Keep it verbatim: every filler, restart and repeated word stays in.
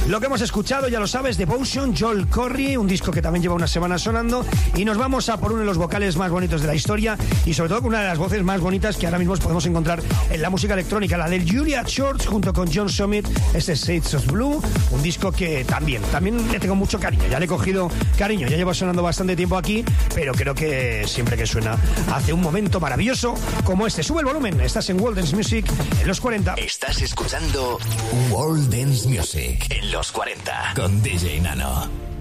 Lo que hemos escuchado, ya lo sabes, Devotion, Joel Corry, un disco que también lleva una semana sonando, y nos vamos a por uno de los vocales más bonitos de la historia y sobre todo con una de las voces más bonitas que ahora mismo podemos encontrar en la música electrónica, la del Julia Shorts junto con John Summit. Este es Shades of Blue, un disco que también, también le tengo mucho cariño, ya le he cogido cariño, ya llevo sonando bastante tiempo aquí, pero creo que siempre que suena hace un momento maravilloso como este. Sube el volumen, estás en World Dance Music en los cuarenta. Estás escuchando World Dance Music en los cuarenta con D J Nano.